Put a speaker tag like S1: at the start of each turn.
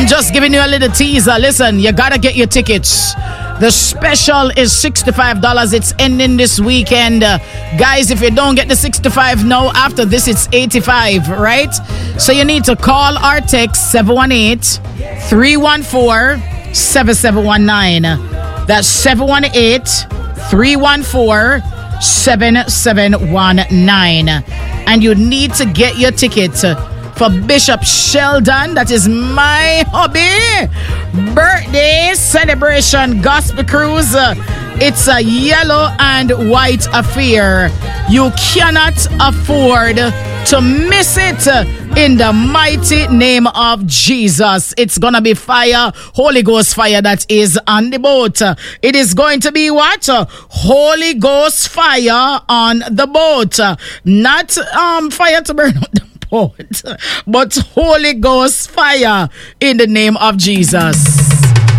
S1: I'm just giving you a little teaser. Listen, you gotta get your tickets. The special is $65. It's ending this weekend. Guys, if you don't get the $65 now, after this it's $85, right? So you need to call or text 718-314-7719. That's 718-314-7719. And you need to get your ticket for Bishop Sheldon. That is my hobby. Birthday celebration gospel cruise. It's a yellow and white affair. You cannot afford to miss it in the mighty name of Jesus. It's gonna be fire, Holy Ghost fire that is on the boat. It is going to be what? Holy Ghost fire on the boat. Not fire to burn up the boat, but Holy Ghost fire in the name of Jesus.